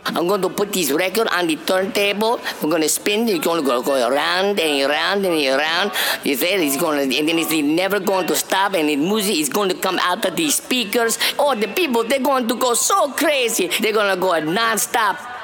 I'm going to put this record on the turntable. We're going to spin. It's going to go around and around and around. You see, it's going to, and then it's never going to stop. And the music is going to come out of the speakers. Oh, the people, they're going to go so crazy. They're going to go non-stop.